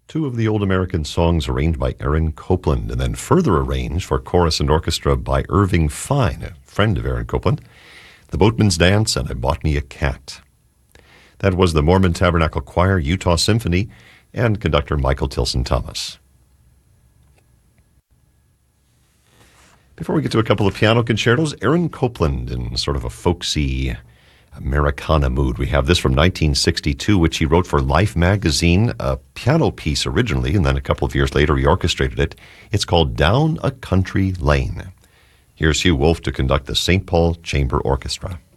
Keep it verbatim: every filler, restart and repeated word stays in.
Two of the old American songs arranged by Aaron Copland and then further arranged for chorus and orchestra by Irving Fine, a friend of Aaron Copland. The Boatman's Dance and I Bought Me a Cat. That was the Mormon Tabernacle Choir, Utah Symphony, and conductor Michael Tilson Thomas. Before we get to a couple of piano concertos, Aaron Copland in sort of a folksy Americana mood. We have this from nineteen sixty-two, which he wrote for Life magazine, a piano piece originally, and then a couple of years later he orchestrated it. It's called Down a Country Lane. Here's Hugh Wolf to conduct the Saint Paul Chamber Orchestra.